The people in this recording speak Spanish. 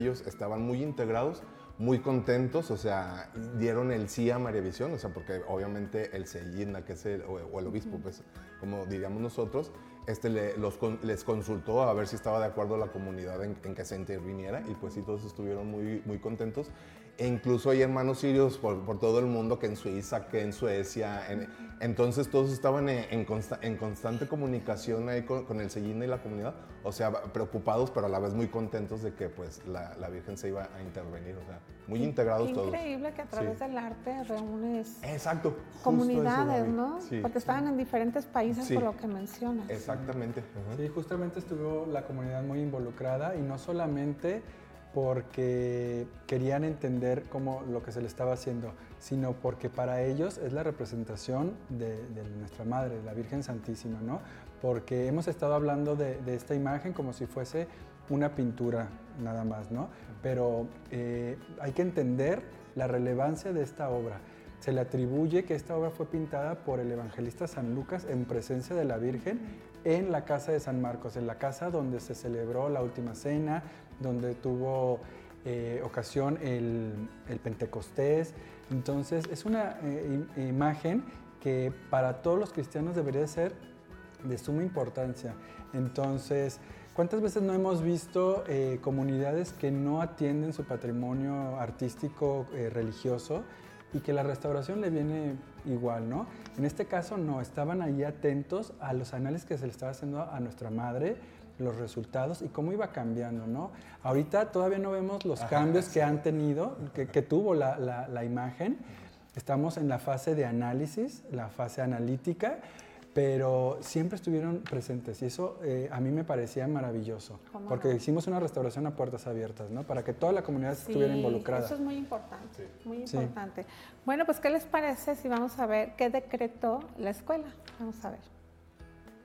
ellos estaban muy integrados, muy contentos, o sea, dieron el sí a María Visión, o sea, porque obviamente el Seyidna, que es o el obispo, pues, como diríamos nosotros, les consultó a ver si estaba de acuerdo la comunidad en que se interviniera, y pues sí, todos estuvieron muy, muy contentos. E incluso hay hermanos sirios por todo el mundo, que en Suiza, que en Suecia, entonces todos estaban en constante comunicación ahí con el Seyidna y la comunidad, o sea, preocupados, pero a la vez muy contentos de que pues la Virgen se iba a intervenir, o sea, muy integrados Qué todos. increíble que a través del arte reúnes Exacto, comunidades, eso, ¿no? sí. Porque estaban en diferentes países, Sí. por lo que mencionas. Exactamente. Sí, justamente estuvo la comunidad muy involucrada, y no solamente porque querían entender cómo lo que se le estaba haciendo, sino porque para ellos es la representación de nuestra Madre, de la Virgen Santísima, ¿no? Porque hemos estado hablando de esta imagen como si fuese una pintura nada más, ¿no? Pero hay que entender la relevancia de esta obra. Se le atribuye que esta obra fue pintada por el evangelista San Lucas en presencia de la Virgen en la casa de San Marcos, en la casa donde se celebró la Última Cena, donde tuvo ocasión el Pentecostés. Entonces es una imagen que para todos los cristianos debería ser de suma importancia. Entonces, ¿cuántas veces no hemos visto comunidades que no atienden su patrimonio artístico religioso, y que la restauración le viene igual, ¿no? En este caso no, estaban ahí atentos a los análisis que se le estaba haciendo a nuestra Madre, los resultados y cómo iba cambiando, ¿no? Ahorita todavía no vemos los cambios que han tenido, que tuvo la imagen. Estamos en la fase de análisis, la fase analítica, pero siempre estuvieron presentes, y eso a mí me parecía maravilloso, porque hicimos una restauración a puertas abiertas, ¿no? Para que toda la comunidad estuviera involucrada. Eso es muy importante, muy importante. Bueno, pues ¿qué les parece si vamos a ver qué decretó la escuela? Vamos a ver.